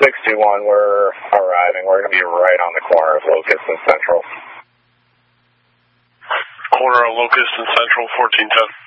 621, we're arriving. We're going to be right on the corner of Locust and Central. Corner of Locust and Central, 1410.